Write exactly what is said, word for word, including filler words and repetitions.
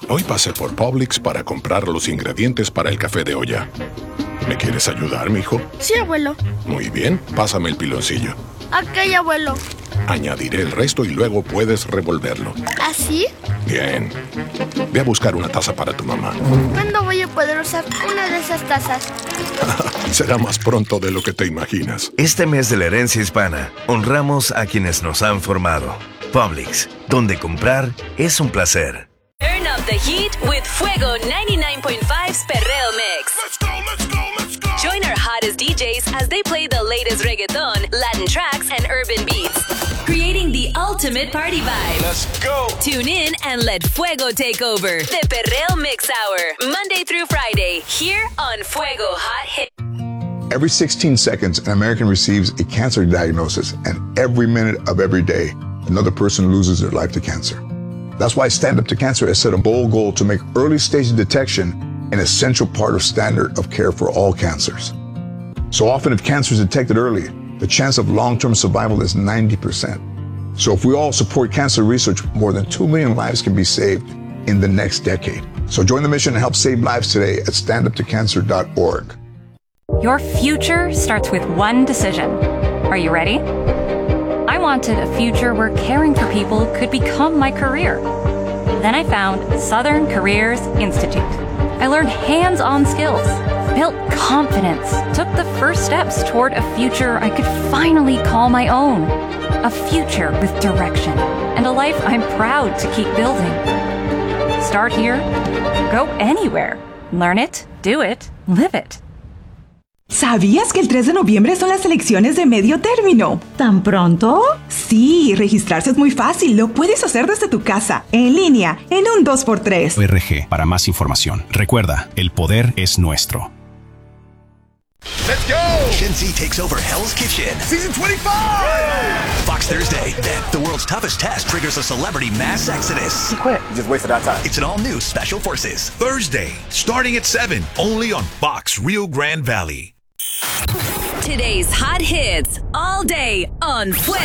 Hoy pasé por Publix para comprar los ingredientes para el café de olla. ¿Me quieres ayudar, mijo? Sí, abuelo. Muy bien, pásame el piloncillo. Ok, abuelo. Añadiré el resto y luego puedes revolverlo. ¿Así? Bien. Ve a buscar una taza para tu mamá. ¿Cuándo voy a poder usar una de esas tazas? Será más pronto de lo que te imaginas. Este mes de la herencia hispana, honramos a quienes nos han formado. Publix, donde comprar es un placer. Turn up the heat with Fuego ninety-nine point five's Perreo Mix. Let's go, let's go, let's go. Join our hottest D Js as they play the latest reggaeton, Latin tracks, and urban beats, creating the ultimate party vibe. Let's go. Tune in and let Fuego take over. The Perreo Mix Hour, Monday through Friday, here on Fuego Hot Hit. Every sixteen seconds, an American receives a cancer diagnosis, and every minute of every day, another person loses their life to cancer. That's why Stand Up to Cancer has set a bold goal to make early stage detection an essential part of standard of care for all cancers. So often, if cancer is detected early, the chance of long-term survival is ninety percent. So if we all support cancer research, more than two million lives can be saved in the next decade. So join the mission and help save lives today at stand up to cancer dot org. Your future starts with one decision. Are you ready? I wanted a future where caring for people could become my career. Then I found Southern Careers Institute. I learned hands-on skills, built confidence, took the first steps toward a future I could finally call my own. A future with direction and a life I'm proud to keep building. Start here, go anywhere. Learn it, do it, live it. ¿Sabías que el tres de noviembre son las elecciones de medio término? ¿Tan pronto? Sí, registrarse es muy fácil. Lo puedes hacer desde tu casa, en línea, en un dos por tres. O R G para más información. Recuerda, el poder es nuestro. Let's go! Gen Z takes over Hell's Kitchen. Season twenty-five! Fox Thursday. Then, the world's toughest test triggers a celebrity mass exodus. He quit. You just wasted our time. It's an all-new Special Forces. Thursday, starting at seven, only on Fox Rio Grande Valley. Today's hot hits all day on Fuego.